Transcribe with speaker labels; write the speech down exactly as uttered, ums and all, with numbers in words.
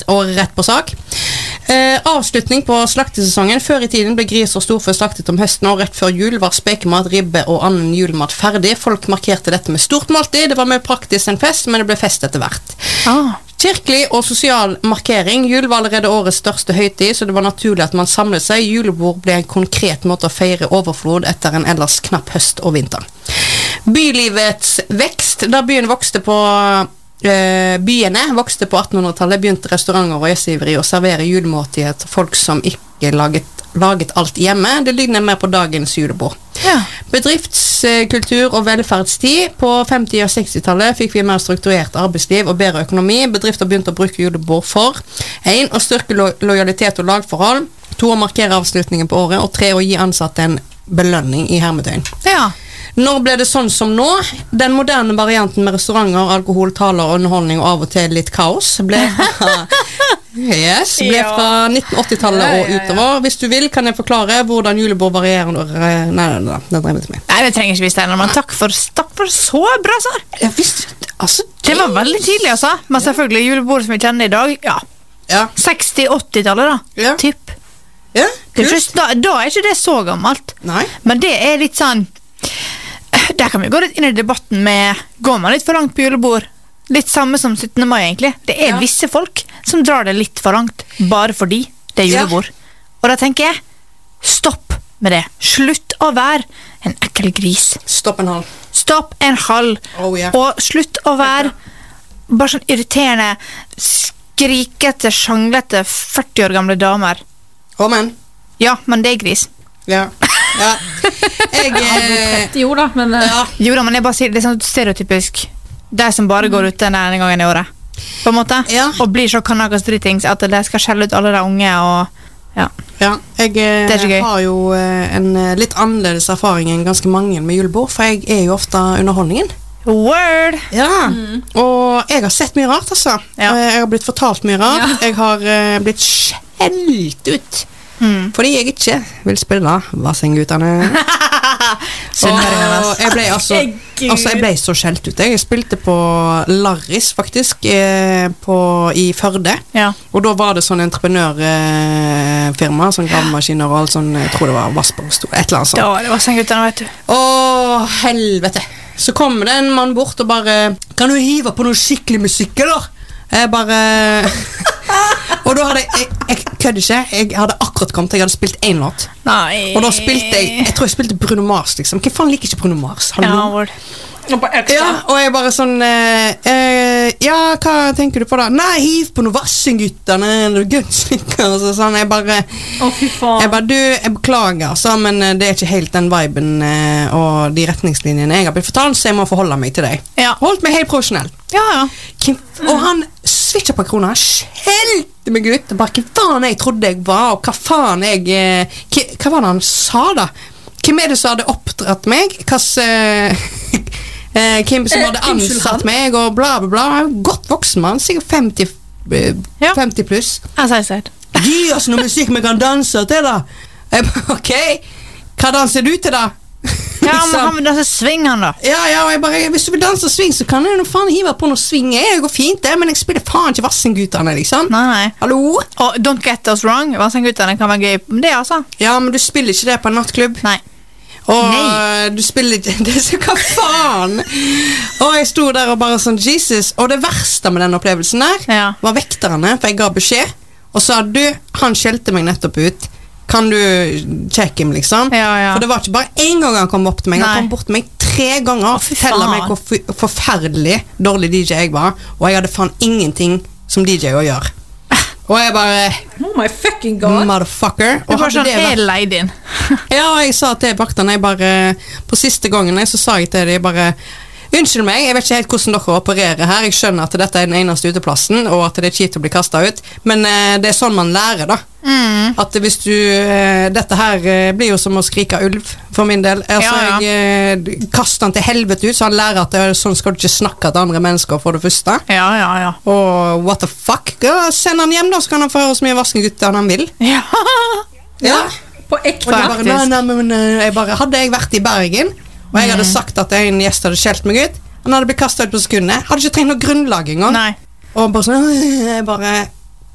Speaker 1: og rett på sak. Eh, avslutning på slaktesesongen. Før i tiden ble gris og storfe slaktet om høsten, og rett før jul var spekemat, ribbe og annen julemat ferdig. Folk markerte dette med stort måltid. Det var mer praktisk enn fest, men det ble fest etter hvert.
Speaker 2: Ah.
Speaker 1: Kirkelig og sosial markering. Jul var allerede årets største høytid, så det var naturlig at man samlet seg. Julebord ble en konkret måte å feire overflod etter en ellers knapp høst og vinter. Bylivets vekst. Da byen vokste på Uh, byene vokste på attenhundretallet, begynte restauranter og gjestgiveri å servere julemåltider til folk som ikke laget, laget alt hjemme. Det ligner mer på dagens julebord.
Speaker 2: Ja.
Speaker 1: Bedriftskultur og velferdstid. På femti- og sekstitallet fikk vi mer strukturert arbeidsliv og bedre økonomi. Bedrifter begynte å bruke julebord for en, å styrke lo lojalitet og lagforhold, to, å markere avslutningen på året, og tre, å gi ansatte en belønning i hermetøyen.
Speaker 2: Ja.
Speaker 1: Når ble det sånn som nå? Den moderne varianten med restauranter, alkohol, taler, underholdning og av og til litt kaos ble fra, yes, ble
Speaker 2: Ja.
Speaker 1: fra nitten åttitallet og
Speaker 2: Ja, ja, ja.
Speaker 1: utover. Hvis du vil, kan jeg forklare hvordan julebord varierer. Nei, nei, nei, det drev jeg til meg.
Speaker 2: Nei, det trenger ikke vi, Steinar, men takk for, takk for så bra svar.
Speaker 1: Jeg visste, altså,
Speaker 2: Det var veldig tidlig, altså. Men selvfølgelig, julebordet som vi kjenner i dag, ja.
Speaker 1: Ja,
Speaker 2: seksti-åttitallet, da.
Speaker 1: Ja.
Speaker 2: Typ.
Speaker 1: ja,
Speaker 2: Det er
Speaker 1: kult.
Speaker 2: først, da, da er ikke det så gammelt.
Speaker 1: Nei,
Speaker 2: Men det er litt sånn Der kan vi gå litt inn i debatten med går man litt for langt på julebord. Litt samme som syttende mai, egentlig. Det er
Speaker 1: Ja.
Speaker 2: visse folk som drar det litt for langt, bare fordi det er julebord. Og da tenker jeg, stopp med det. Slutt å være en ekkel gris.
Speaker 1: stopp en halv.
Speaker 2: Stopp en halv.
Speaker 1: Oh, ja.
Speaker 2: Og slutt å være bare sånn irriterende, skrikete, sjanglete førti år gamle damer.
Speaker 1: Å, men.
Speaker 2: Ja, men det er gris.
Speaker 1: Ja, ja. Jeg, eh,
Speaker 3: Jo da, men eh,
Speaker 1: ja.
Speaker 2: Jo da, men jeg bare sier det er sånn stereotypisk. De som bare går ute den ene gangen i året. På en måte.
Speaker 1: Ja.
Speaker 2: Og blir så kanakas dritings at de skal skjelle ut alle de unge og ja.
Speaker 1: Ja, jeg
Speaker 2: Det er ikke
Speaker 1: eh,
Speaker 2: gøy.
Speaker 1: har jo eh, en eh, litt annerledes erfaring enn ganske mange med julebord, for jeg er jo ofte underholdningen.
Speaker 2: Word!
Speaker 1: Ja, og jeg har sett mye rart, altså.
Speaker 2: Ja.
Speaker 1: Og Jeg har blitt fortalt mye rart.
Speaker 3: Ja.
Speaker 1: Jeg har eh, blitt skjelt ut
Speaker 2: Mm.
Speaker 1: fordi jeg ikke vil spille Vassendgutane.
Speaker 2: Sunnmøringen,
Speaker 1: Og
Speaker 2: ass.
Speaker 1: jeg ble altså,
Speaker 3: Herregud.
Speaker 1: altså jeg ble så skjelt ut. Jeg spilte på Larris, faktisk, eh, på, i Førde.
Speaker 2: Ja.
Speaker 1: Og da var det sånn entreprenørfirma, eh, firma, sånn gravemaskiner og alt sånn, jeg tror det var Vasper, et eller annet sånt.
Speaker 2: Da, det var sånn guttene, vet du.
Speaker 1: Åh, helvete. Så kommer det en mann bort og bare, kan du hive på noe skikkelig musikk, eller? Jeg bare... og da hadde jeg, jeg, jeg kødde ikke, jeg hadde akkurat kommet, jeg hadde spilt en låt.
Speaker 2: Nei.
Speaker 1: Og da spilte jeg, jeg tror jeg spilte Bruno Mars, liksom. Hvem faen liker ikke Bruno Mars?
Speaker 2: Ja,
Speaker 1: Hallo?
Speaker 2: word.
Speaker 1: Ja, og jeg bare sånn eh, eh, ja, hva tenker du på da? Nei, hiv på noe Vassendgutane eller Gunslikker og så, sånn. Jeg bare,
Speaker 3: Å, fy faen.
Speaker 1: jeg bare, du, jeg beklager altså, men eh, det er ikke helt den viben eh, og de retningslinjene jeg har blitt fortalt, så jeg må forholde meg til deg.
Speaker 2: Ja.
Speaker 1: Holdt meg helt profesjonell.
Speaker 2: Ja, ja.
Speaker 1: Kim, og han switcha på krona, skjelte meg ut, og bare hva faen jeg trodde jeg var, og hva faen jeg eh, hva, hva var det han sa da? Hvem er det som hadde oppdratt meg? Hvilken eh, eh, hvem som
Speaker 3: Eh,
Speaker 1: hadde
Speaker 3: unnskyld,
Speaker 1: ansatt
Speaker 3: han?
Speaker 1: meg, og bla bla bla. Han er en godt voksen mann, sikkert femti, eh,
Speaker 2: Ja.
Speaker 1: femti pluss.
Speaker 2: As I said.
Speaker 1: Gi oss noe musikk vi kan danse til da. Jeg bare, ok, hva danser du til da?
Speaker 2: Ja, men
Speaker 1: Liksom.
Speaker 2: han vil danse swing, han da.
Speaker 1: Ja, ja, og jeg bare, hvis du vil danse swing, så kan jeg noe faen hive på noe swing. Jeg går fint det, men jeg spiller faen ikke Vassendgutane, liksom.
Speaker 2: Nei, nei.
Speaker 1: Hallo?
Speaker 2: Og don't get us wrong, Vassendgutane kan være gøy. Men det, altså.
Speaker 1: Ja, men du spiller ikke det på en nattklubb.
Speaker 2: Nei.
Speaker 1: Og
Speaker 2: Nei.
Speaker 1: du spiller ikke det, så hva faen? Og jeg sto der og bare sånn, Jesus. Og det verste med den opplevelsen der
Speaker 2: Ja.
Speaker 1: var vekterne, for jeg ga beskjed og sa, du, han skjelte meg nettopp ut. Kan du sjekke ham, liksom?
Speaker 2: Ja, ja.
Speaker 1: For det var ikke bare én gang han kom opp til meg. Han
Speaker 2: Nei.
Speaker 1: kom bort til meg tre ganger og
Speaker 2: fy
Speaker 1: forteller
Speaker 2: faen.
Speaker 1: meg hvor f- forferdelig dårlig D J jeg var, og jeg hadde faen ingenting som D J å gjøre. Og jeg bare,
Speaker 3: Oh my fucking god.
Speaker 1: motherfucker.
Speaker 2: Det
Speaker 1: Og
Speaker 2: var
Speaker 1: hadde
Speaker 2: sånn,
Speaker 1: det vært-
Speaker 2: jeg er leid inn.
Speaker 1: ja, og jeg sa til vaktene, jeg bare, på siste gangen så sa jeg til dem, jeg bare, unnskyld meg, jeg vet ikke helt hvordan dere opererer her, jeg skjønner at dette er den eneste uteplassen, og at det er kjipt å bli kastet ut, men eh, det er sånn man lærer da.
Speaker 2: Mm.
Speaker 1: At hvis du, eh, dette her eh, blir jo som å skrike ulv, for min del. Altså,
Speaker 2: Ja, ja.
Speaker 1: jeg eh, kaster han til helvete ut, så han lærer at det er sånn skal du ikke snakke til andre mennesker for det første.
Speaker 2: Ja, ja, ja.
Speaker 1: Og what the fuck? Ja, send han hjem da, så kan han få høre så mye Vassendgutane han vil.
Speaker 2: Ja.
Speaker 1: Ja.
Speaker 3: På
Speaker 1: Og de
Speaker 3: ekte.
Speaker 1: bare, nei, nei, men eh, jeg bare, hadde jeg vært i Bergen, og jeg hadde sagt at en gjest hadde skjelt meg ut, han hadde blitt kastet ut på sekundet, hadde ikke trengt noe grunnlag engang.
Speaker 2: Nei.
Speaker 1: Og bare sånn, «Åh», jeg bare,